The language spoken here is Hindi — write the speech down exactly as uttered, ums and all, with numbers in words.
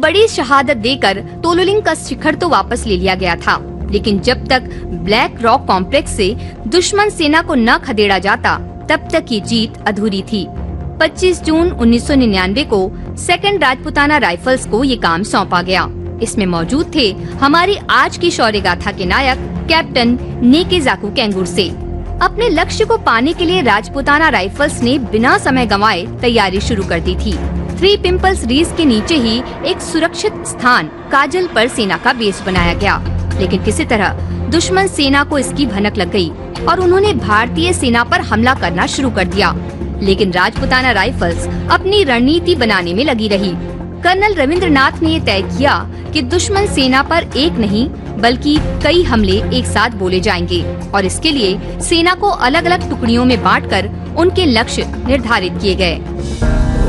बड़ी शहादत देकर तोलुलिंग का शिखर तो वापस ले लिया गया था, लेकिन जब तक ब्लैक रॉक कॉम्प्लेक्स से दुश्मन सेना को न खदेड़ा जाता तब तक ये जीत अधूरी थी। पच्चीस जून उन्नीस सौ निन्यानवे को सेकंड राजपुताना राइफल्स को ये काम सौंपा गया। इसमें मौजूद थे हमारी आज की शौर्य गाथा के नायक कैप्टन नेकेजाकू केंगुरसे। अपने लक्ष्य को पाने के लिए राजपुताना राइफल्स ने बिना समय गंवाए तैयारी शुरू कर दी थी। थ्री पिंपल्स रीज के नीचे ही एक सुरक्षित स्थान काजल पर सेना का बेस बनाया गया, लेकिन किसी तरह दुश्मन सेना को इसकी भनक लग गई और उन्होंने भारतीय सेना पर हमला करना शुरू कर दिया। लेकिन राजपुताना राइफल्स अपनी रणनीति बनाने में लगी रही। कर्नल रविंद्रनाथ ने ये तय किया कि दुश्मन सेना पर एक नहीं बल्कि कई हमले एक साथ बोले जाएंगे और इसके लिए सेना को अलग अलग टुकड़ियों में बांटकर उनके लक्ष्य निर्धारित किए गए।